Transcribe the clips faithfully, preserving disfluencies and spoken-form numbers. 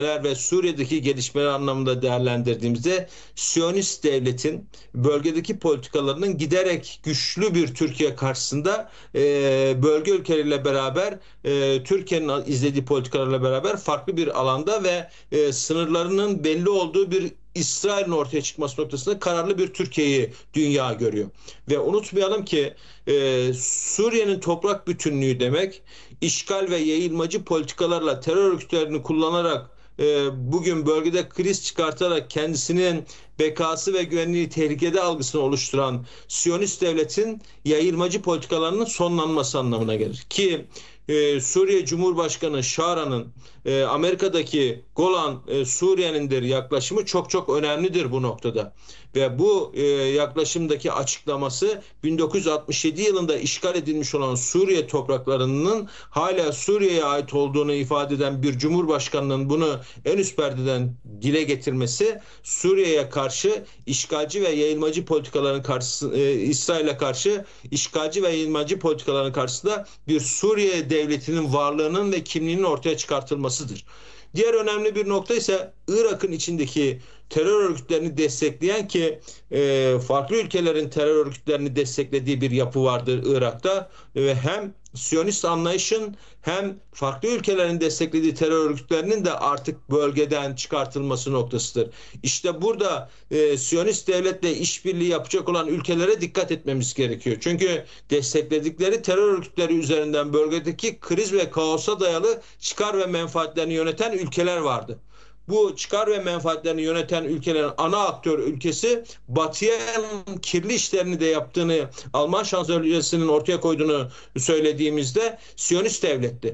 ve Suriye'deki gelişmeler anlamında değerlendirdiğimizde Siyonist devletin bölgedeki politikalarının giderek güçlü bir Türkiye karşısında e, bölge ülkeleriyle beraber e, Türkiye'nin izlediği politikalarla beraber farklı bir alanda ve e, sınırlarının belli olduğu bir İsrail'in ortaya çıkması noktasında kararlı bir Türkiye'yi dünya görüyor. Ve unutmayalım ki e, Suriye'nin toprak bütünlüğü demek, işgal ve yayılmacı politikalarla terör örgütlerini kullanarak e, bugün bölgede kriz çıkartarak kendisinin bekası ve güvenliği tehlikede algısını oluşturan Siyonist devletin yayılmacı politikalarının sonlanması anlamına gelir. Ki e, Suriye Cumhurbaşkanı Şara'nın e, Amerika'daki Golan e, Suriye'nindir yaklaşımı çok çok önemlidir bu noktada. Ve bu e, yaklaşımdaki açıklaması bin dokuz yüz altmış yedi yılında işgal edilmiş olan Suriye topraklarının hala Suriye'ye ait olduğunu ifade eden bir cumhurbaşkanının bunu en üst perdeden dile getirmesi Suriye'ye karşı işgalci ve yayılmacı politikaların karşısında e, İsrail'e karşı işgalci ve yayılmacı politikaların karşısında bir Suriye devletinin varlığının ve kimliğinin ortaya çıkartılmasıdır. Diğer önemli bir nokta ise Irak'ın içindeki terör örgütlerini destekleyen ki e, farklı ülkelerin terör örgütlerini desteklediği bir yapı vardır Irak'ta ve hem Siyonist anlayışın hem farklı ülkelerin desteklediği terör örgütlerinin de artık bölgeden çıkartılması noktasıdır. İşte burada e, Siyonist devletle işbirliği yapacak olan ülkelere dikkat etmemiz gerekiyor. Çünkü destekledikleri terör örgütleri üzerinden bölgedeki kriz ve kaosa dayalı çıkar ve menfaatlerini yöneten ülkeler vardı. Bu çıkar ve menfaatlerini yöneten ülkelerin ana aktör ülkesi Batı'ya kirli işlerini de yaptığını Alman şansölyesinin ortaya koyduğunu söylediğimizde Siyonist devletti.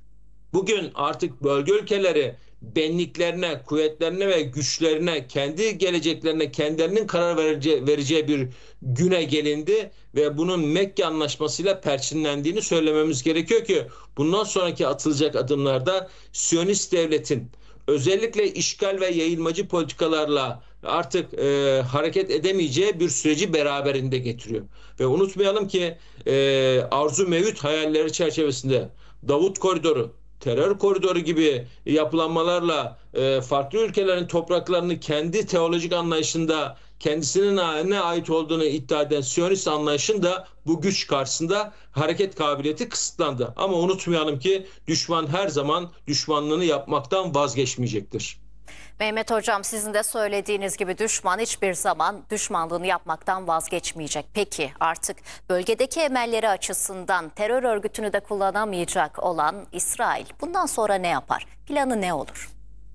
Bugün artık bölge ülkeleri benliklerine, kuvvetlerine ve güçlerine, kendi geleceklerine kendilerinin karar vereceği, vereceği bir güne gelindi ve bunun Mekke Anlaşması'yla perçinlendiğini söylememiz gerekiyor ki bundan sonraki atılacak adımlarda Siyonist devletin özellikle işgal ve yayılmacı politikalarla artık e, hareket edemeyeceği bir süreci beraberinde getiriyor. Ve unutmayalım ki e, arzu mevcut hayalleri çerçevesinde Davut Koridoru, terör koridoru gibi yapılanmalarla e, farklı ülkelerin topraklarını kendi teolojik anlayışında kendisinin ne ait olduğunu iddia eden Siyonist anlayışın da bu güç karşısında hareket kabiliyeti kısıtlandı. Ama unutmayalım ki düşman her zaman düşmanlığını yapmaktan vazgeçmeyecektir. Mehmet Hocam, sizin de söylediğiniz gibi düşman hiçbir zaman düşmanlığını yapmaktan vazgeçmeyecek. Peki artık bölgedeki emelleri açısından terör örgütünü de kullanamayacak olan İsrail bundan sonra ne yapar? Planı ne olur?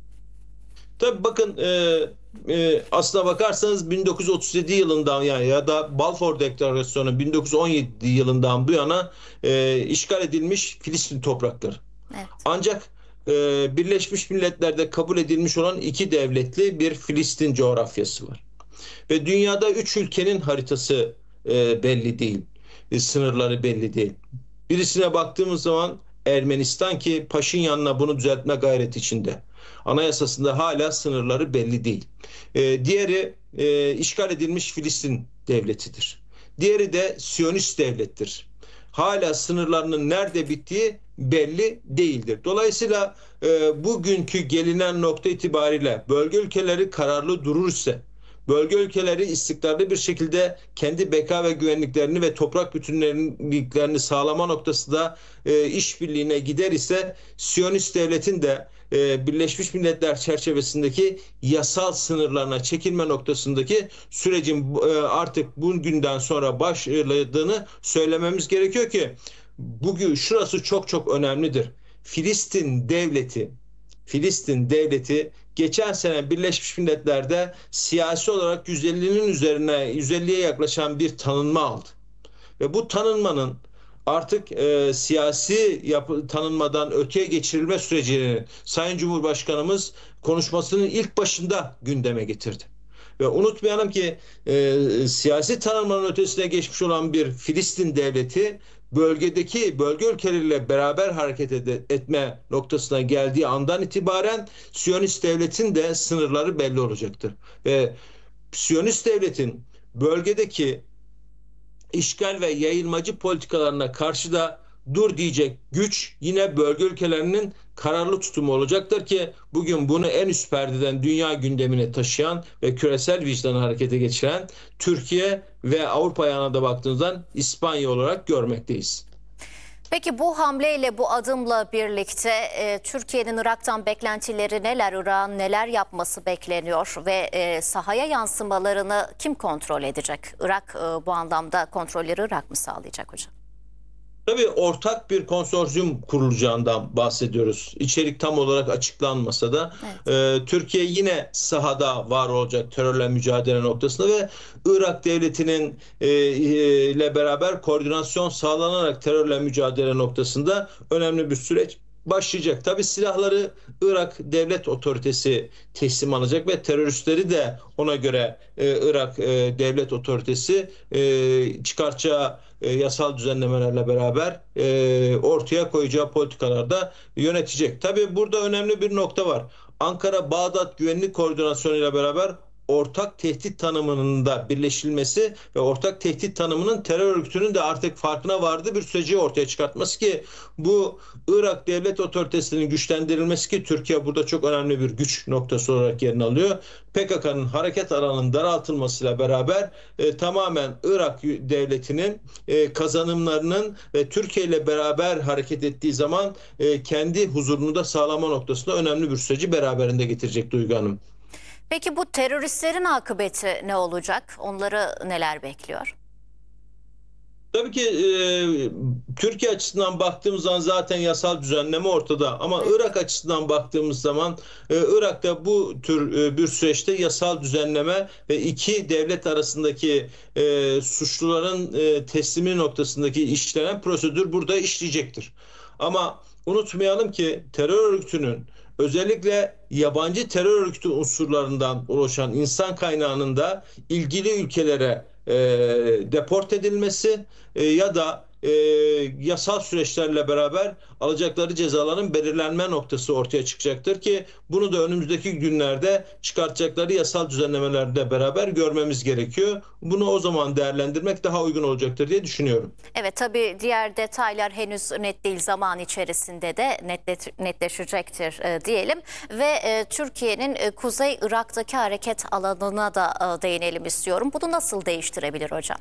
Tabii bakın e, e, aslına bakarsanız bin dokuz yüz otuz yedi yılından yani ya da Balfour Deklarasyonu bin dokuz yüz on yedi yılından bu yana e, işgal edilmiş Filistin toprakları. Evet. Ancak e, Birleşmiş Milletler'de kabul edilmiş olan iki devletli bir Filistin coğrafyası var. Ve dünyada üç ülkenin haritası e, belli değil. E, sınırları belli değil. Birisine baktığımız zaman Ermenistan ki Paşinyan'la bunu düzeltme gayreti içinde. Anayasasında hala sınırları belli değil. E, diğeri e, işgal edilmiş Filistin devletidir. Diğeri de Siyonist devlettir. Hala sınırlarının nerede bittiği belli değildir. Dolayısıyla e, bugünkü gelinen nokta itibariyle bölge ülkeleri kararlı durur ise bölge ülkeleri istikrarlı bir şekilde kendi beka ve güvenliklerini ve toprak bütünlüklerini sağlama noktasında e, işbirliğine gider ise Siyonist devletin de e, Birleşmiş Milletler çerçevesindeki yasal sınırlarına çekilme noktasındaki sürecin e, artık bugünden sonra başladığını söylememiz gerekiyor ki bugün şurası çok çok önemlidir. Filistin devleti Filistin devleti geçen sene Birleşmiş Milletler'de siyasi olarak yüz ellinin üzerine yüz elliye yaklaşan bir tanınma aldı. Ve bu tanınmanın artık e, siyasi yapı, tanınmadan öteye geçirilme sürecini Sayın Cumhurbaşkanımız konuşmasının ilk başında gündeme getirdi. Ve unutmayalım ki e, siyasi tanınmanın ötesine geçmiş olan bir Filistin devleti bölgedeki bölge ülkeleriyle beraber hareket ed- etme noktasına geldiği andan itibaren Siyonist devletin de sınırları belli olacaktır. Ve Siyonist devletin bölgedeki işgal ve yayılmacı politikalarına karşı da dur diyecek güç yine bölge ülkelerinin kararlı tutumu olacaktır ki bugün bunu en üst perdeden dünya gündemine taşıyan ve küresel vicdanı harekete geçiren Türkiye ve Avrupa ayağına da baktığımızdan İspanya olarak görmekteyiz. Peki bu hamleyle, bu adımla birlikte e, Türkiye'nin Irak'tan beklentileri neler, Irak'ın neler yapması bekleniyor ve e, sahaya yansımalarını kim kontrol edecek? Irak e, bu anlamda kontrolleri Irak mı sağlayacak hocam? Tabii ortak bir konsorsiyum kurulacağından bahsediyoruz. İçerik tam olarak açıklanmasa da Evet. e, Türkiye yine sahada var olacak terörle mücadele noktasında ve Irak devletinin e, ile beraber koordinasyon sağlanarak terörle mücadele noktasında önemli bir süreç başlayacak. Tabii silahları Irak Devlet Otoritesi teslim alacak ve teröristleri de ona göre e, Irak e, Devlet Otoritesi e, çıkartacağı e, yasal düzenlemelerle beraber e, ortaya koyacağı politikalarda yönetecek. Tabii burada önemli bir nokta var. Ankara-Bağdat Güvenlik Koordinasyonu ile beraber ortak tehdit tanımının da birleştirilmesi ve ortak tehdit tanımının terör örgütünün de artık farkına vardığı bir süreci ortaya çıkartması ki bu Irak Devlet Otoritesi'nin güçlendirilmesi ki Türkiye burada çok önemli bir güç noktası olarak yerini alıyor. P K K'nın hareket alanının daraltılmasıyla beraber e, tamamen Irak devletinin e, kazanımlarının ve Türkiye ile beraber hareket ettiği zaman e, kendi huzurunu da sağlama noktasında önemli bir süreci beraberinde getirecek Duygu Hanım. Peki bu teröristlerin akıbeti ne olacak? Onları neler bekliyor? Tabii ki e, Türkiye açısından baktığımız zaman zaten yasal düzenleme ortada ama evet. Irak açısından baktığımız zaman e, Irak'ta bu tür e, bir süreçte yasal düzenleme ve iki devlet arasındaki e, suçluların e, teslimi noktasındaki işlenen prosedür burada işleyecektir. Ama unutmayalım ki terör örgütünün özellikle yabancı terör örgütü unsurlarından oluşan insan kaynağının da ilgili ülkelere e, deport edilmesi e, ya da e, yasal süreçlerle beraber alacakları cezaların belirlenme noktası ortaya çıkacaktır ki bunu da önümüzdeki günlerde çıkartacakları yasal düzenlemelerle beraber görmemiz gerekiyor. Bunu o zaman değerlendirmek daha uygun olacaktır diye düşünüyorum. Evet, tabii diğer detaylar henüz net değil, zaman içerisinde de netlet, netleşecektir e, diyelim ve e, Türkiye'nin e, Kuzey Irak'taki hareket alanına da e, değinelim istiyorum. Bunu nasıl değiştirebilir hocam?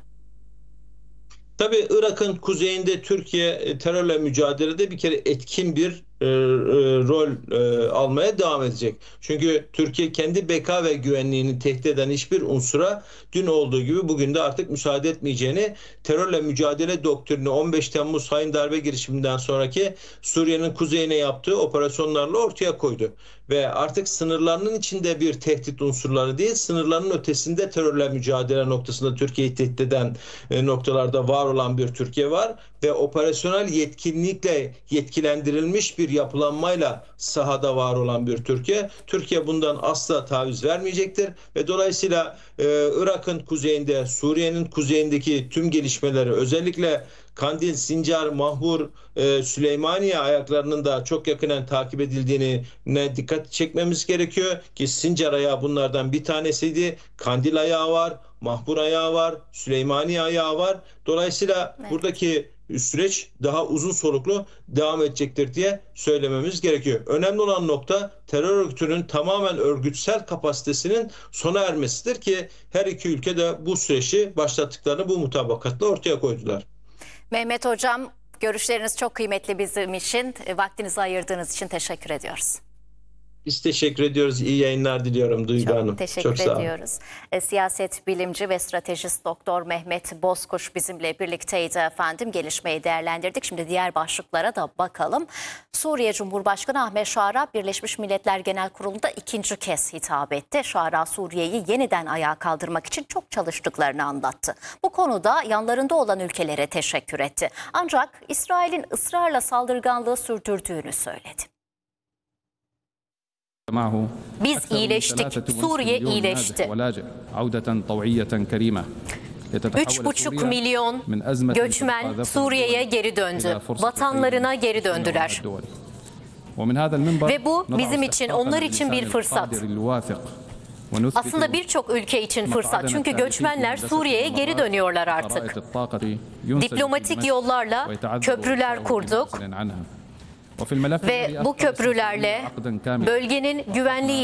Tabii Irak'ın kuzeyinde Türkiye terörle mücadelede bir kere etkin bir e, e, rol e, almaya devam edecek. Çünkü Türkiye kendi beka ve güvenliğini tehdit eden hiçbir unsura dün olduğu gibi bugün de artık müsaade etmeyeceğini terörle mücadele doktrini on beş Temmuz hain darbe girişiminden sonraki Suriye'nin kuzeyine yaptığı operasyonlarla ortaya koydu. Ve artık sınırlarının içinde bir tehdit unsurları değil, sınırlarının ötesinde terörle mücadele noktasında Türkiye'yi tehdit eden e, noktalarda var olan bir Türkiye var ve operasyonel yetkinlikle yetkilendirilmiş bir yapılanmayla sahada var olan bir Türkiye. Türkiye bundan asla taviz vermeyecektir ve dolayısıyla e, Irak'ın kuzeyinde, Suriye'nin kuzeyindeki tüm gelişmeleri özellikle Kandil, Sincar, Mahmur, e, Süleymaniye ayaklarının da çok yakından takip edildiğini ne dikkat çekmemiz gerekiyor ki Sincar ayağı bunlardan bir tanesiydi. Kandil ayağı var, Mahmur ayağı var, Süleymaniye ayağı var. Dolayısıyla evet. buradaki süreç daha uzun soluklu devam edecektir diye söylememiz gerekiyor. Önemli olan nokta terör örgütünün tamamen örgütsel kapasitesinin sona ermesidir ki her iki ülke de bu süreci başlattıklarını bu mutabakatla ortaya koydular. Mehmet Hocam, görüşleriniz çok kıymetli bizim için. Vaktinizi ayırdığınız için teşekkür ediyoruz. Biz teşekkür ediyoruz. İyi yayınlar diliyorum Duygu Çok Hanım. teşekkür Çok teşekkür ediyoruz. E, siyaset bilimci ve stratejist Doktor Mehmet Bozkuş bizimle birlikteydi efendim. Gelişmeyi değerlendirdik. Şimdi diğer başlıklara da bakalım. Suriye Cumhurbaşkanı Ahmet Şara Birleşmiş Milletler Genel Kurulu'nda ikinci kez hitap etti. Şara Suriye'yi yeniden ayağa kaldırmak için çok çalıştıklarını anlattı. Bu konuda yanlarında olan ülkelere teşekkür etti. Ancak İsrail'in ısrarla saldırganlığı sürdürdüğünü söyledi. Biz iyileştik, Suriye iyileşti. Üç buçuk milyon göçmen Suriye'ye geri döndü, vatanlarına geri döndüler. Ve bu bizim için, onlar için bir fırsat. Aslında birçok ülke için fırsat. Çünkü göçmenler Suriye'ye geri dönüyorlar artık. Diplomatik yollarla köprüler kurduk ve bu köprülerle bölgenin güvenliği